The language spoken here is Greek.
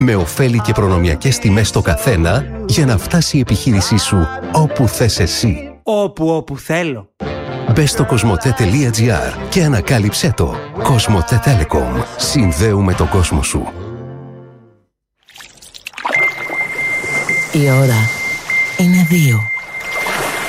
Με ωφέλη και προνομιακές τιμές στο καθένα για να φτάσει η επιχείρησή σου όπου θες εσύ. Όπου θέλω. Μπες στο cosmote.gr και ανακάλυψέ το. Cosmote Telecom. Συνδέουμε τον κόσμο σου. Η ώρα είναι 2.